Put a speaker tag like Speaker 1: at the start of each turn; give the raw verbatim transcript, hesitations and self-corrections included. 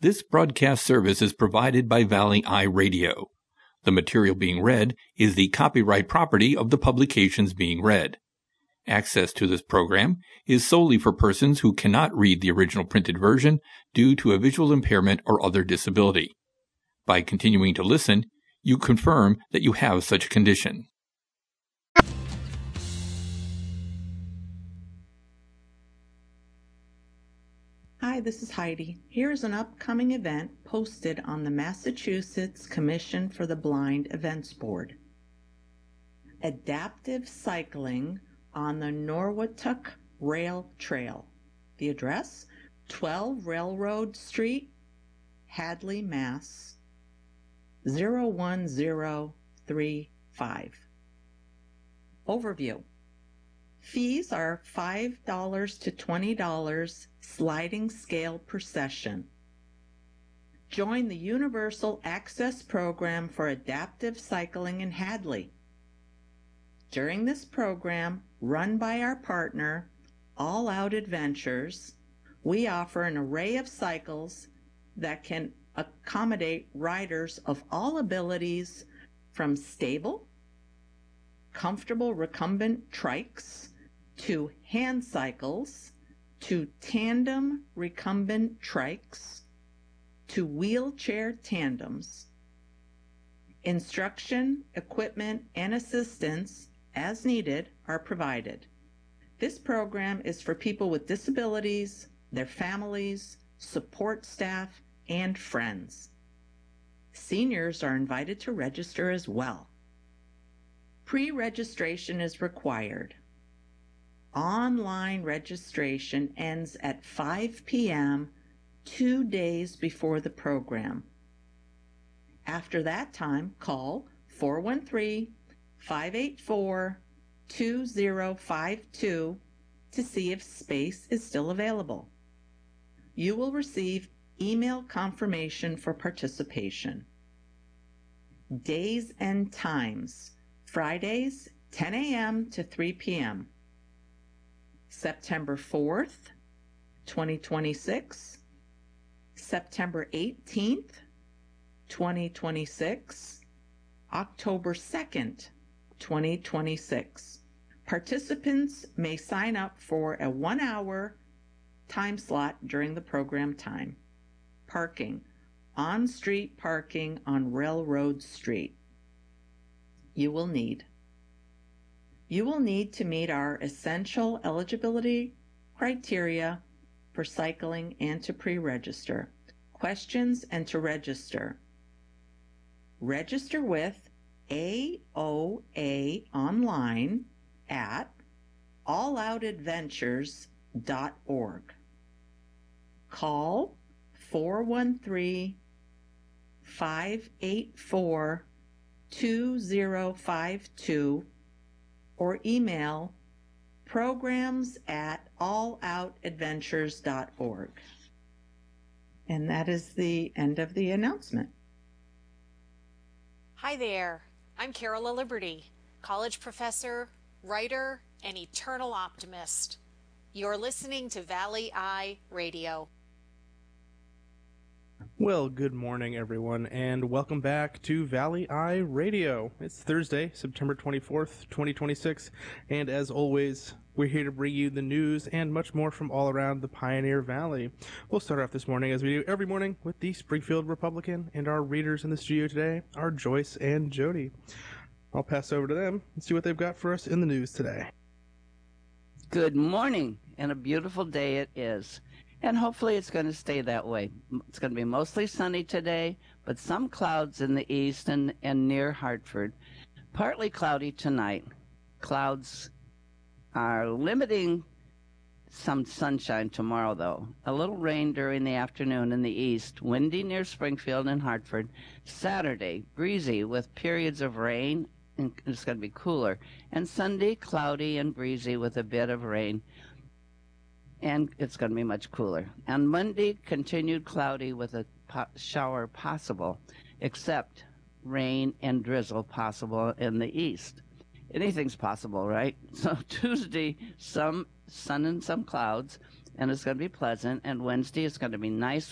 Speaker 1: This broadcast service is provided by Valley Eye Radio. The material being read is the copyright property of the publications being read. Access to this program is solely for persons who cannot read the original printed version due to a visual impairment or other disability. By continuing to listen, you confirm that you have such a condition.
Speaker 2: Hi, this is Heidi. Here is an upcoming event posted on the Massachusetts Commission for the Blind Events Board. Adaptive cycling on the Norwottuck Rail Trail. The address, twelve Railroad Street, Hadley, Mass. zero one zero three five. Overview. Fees are five dollars to twenty dollars sliding scale per session. Join the Universal Access Program for Adaptive Cycling in Hadley. During this program, run by our partner, All Out Adventures, we offer an array of cycles that can accommodate riders of all abilities, from stable, comfortable recumbent trikes, to hand cycles, to tandem recumbent trikes, to wheelchair tandems. Instruction, equipment, and assistance, as needed, are provided. This program is for people with disabilities, their families, support staff, and friends. Seniors are invited to register as well. Pre-registration is required. Online registration ends at five p m two days before the program. After that time, call four one three, five eight four, two zero five two to see if space is still available. You will receive email confirmation for participation. Days and times: Fridays, ten a m to three p m September fourth, twenty twenty-six, September eighteenth, twenty twenty-six, October second, twenty twenty-six. Participants may sign up for a one-hour time slot during the program time. Parking: on-street parking on Railroad Street. You will need You will need to meet our essential eligibility criteria for cycling and to pre-register. Questions and to register. Register with A O A online at all out adventures dot org. Call four one three, five eight four, two zero five two or email programs at all out adventures dot org. And that is the end of the announcement.
Speaker 3: Hi there, I'm Carola Liberty, college professor, writer, and eternal optimist. You're listening to Valley Eye Radio.
Speaker 4: Well, good morning, everyone, and welcome back to Valley Eye Radio. It's Thursday, September twenty-fourth, twenty twenty-six, and as always, we're here to bring you the news and much more from all around the Pioneer Valley. We'll start off this morning, as we do every morning, with the Springfield Republican, and our readers in the studio today are Joyce and Jody. I'll pass over to them and see what they've got for us in the news today.
Speaker 5: Good morning, and a beautiful day it is. And hopefully it's going to stay that way. It's going to be mostly sunny today, but some clouds in the east and, and near Hartford. Partly cloudy tonight. Clouds are limiting some sunshine tomorrow, though. A little rain during the afternoon in the east. Windy near Springfield and Hartford. Saturday, breezy with periods of rain, and it's going to be cooler. And Sunday, cloudy and breezy with a bit of rain. And it's going to be much cooler. On Monday, continued cloudy with a po- shower possible, except rain and drizzle possible in the east. Anything's possible, right? So Tuesday, some sun and some clouds, and it's going to be pleasant. And Wednesday, it's going to be nice